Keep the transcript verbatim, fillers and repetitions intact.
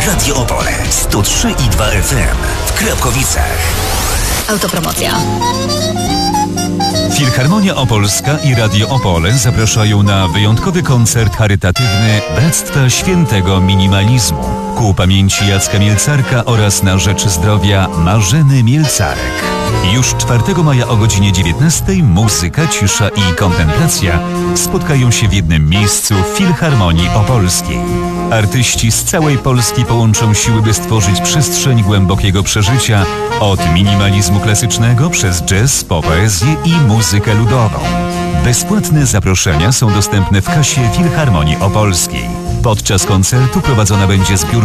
Radio Opole sto trzy i dwa F M w Krapkowicach. Autopromocja. Filharmonia Opolska i Radio Opole zapraszają na wyjątkowy koncert charytatywny Bractwa Świętego Minimalizmu ku pamięci Jacka Mielcarka oraz na rzecz zdrowia Marzeny Mielcarek. Już czwartego maja o godzinie dziewiętnastej muzyka, cisza i kontemplacja spotkają się w jednym miejscu w Filharmonii Opolskiej. Artyści z całej Polski połączą siły, by stworzyć przestrzeń głębokiego przeżycia od minimalizmu klasycznego przez jazz, po poezję i muzykę ludową. Bezpłatne zaproszenia są dostępne w kasie Filharmonii Opolskiej. Podczas koncertu prowadzona będzie zbiórka